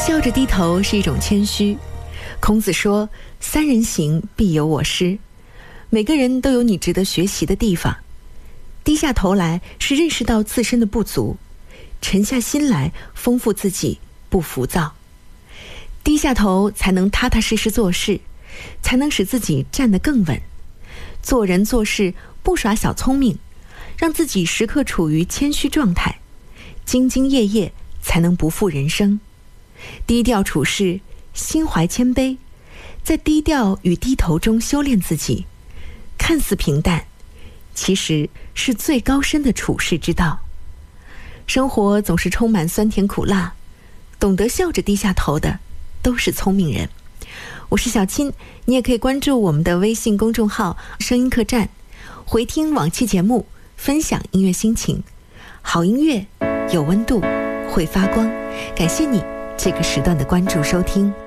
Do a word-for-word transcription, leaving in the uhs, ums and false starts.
笑着低头是一种谦虚。孔子说，三人行必有我师，每个人都有你值得学习的地方。低下头来是认识到自身的不足，沉下心来丰富自己，不浮躁。低下头才能踏踏实实做事，才能使自己站得更稳。做人做事不耍小聪明，让自己时刻处于谦虚状态，兢兢业业才能不负人生。低调处事，心怀谦卑，在低调与低头中修炼自己，看似平淡，其实是最高深的处世之道。生活总是充满酸甜苦辣，懂得笑着低下头的都是聪明人。我是小青，你也可以关注我们的微信公众号声音客栈，回听往期节目，分享音乐心情。好音乐有温度，会发光。感谢你这个时段的关注收听。